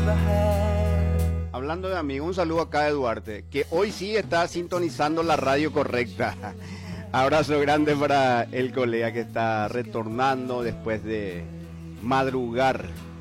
Hablando de amigos, un saludo acá de Duarte, que hoy sí está sintonizando la radio correcta. Abrazo grande para el colega que está retornando después de madrugar